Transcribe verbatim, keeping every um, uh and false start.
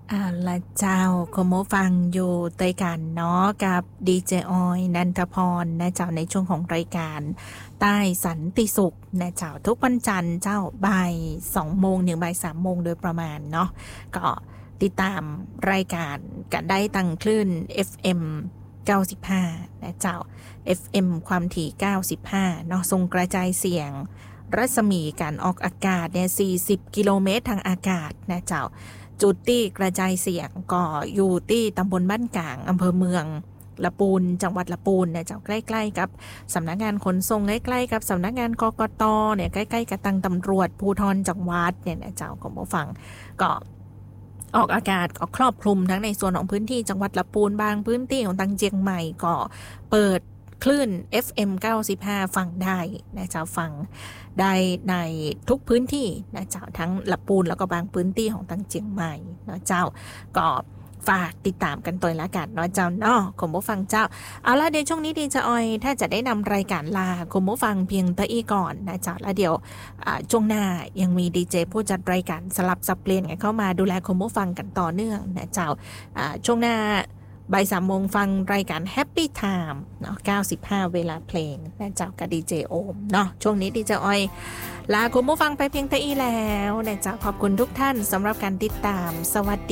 อ่าละเจ้าคุณผู้ฟังอยู่ด้วยกันเนาะกับดีเจออยนันทพรนะเจ้าในช่วงของรายการใต้สันติสุขนะเจ้าทุกวันจันทร์เจ้าบ่ายสองโมงถึงบ่ายสามโมงโดยประมาณเนาะก็ติดตามรายการกันได้ตั้งคลื่น เอฟ เอ็ม เก้าสิบห้านะเจ้า เอฟ เอ็ม ความถี่เก้าสิบห้าเนาะทรงกระจายเสียงรัศมีการออกอากาศเนี่ยสี่สิบกิโลเมตรทางอากาศนะเจ้าจุดที่กระจายเสียงก็อยู่ที่ตำบลบ้านกลางอำเภอเมืองละปูนจังหวัดละปูนเนี่ยเจ้าใกล้ๆกับสำนักงานขนส่งใกล้ๆกับสำนักงานกกตเนี่ยใกล้ๆกับตังตำรวจภูธรจังหวัดเนี่ยนะเจ้าของผู้ฟังก็ออกอากาศก็ครอบคลุมทั้งในส่วนของพื้นที่จังหวัดละปูนบางพื้นที่ของตังเจียงใหม่ก็เปิดคลื่น เอฟ เอ็ม เก้าสิบห้า ฟังได้นะเจ้าฟังได้ในทุกพื้นที่นะเจ้าทั้งละปูนแล้วก็บางพื้นที่ของตังเจียงใหม่นะเจ้าก็ฝากติดตามกันตัวละกันเนาะเจ้าเนาะคุณผู้ฟังเจ้าเอาละเดี๋ยวช่วงนี้ดีจะออยถ้าจะได้นำรายการลาคุณผู้ฟังเพียงตะอี้ก่อนนะเจ้าแล้วเดี๋ยวช่วงหน้ายังมีดีเจผู้จัดรายการสลับสับเปลี่ยนกันเข้ามาดูแลคุณผู้ฟังกันต่อเนื่องนะเจ้าช่วงหน้าบ่ายสามโมงฟังรายการ Happy Time เนาะเก้าสิบห้าเวลาเพลงนะเจ้ากับดีเจโอมเนาะช่วงนี้ดีเจออยลาคุณผู้ฟังไปเพียงเท่านี้แล้วนะเจ้าขอบคุณทุกท่านสำหรับการติดตามสวัสดี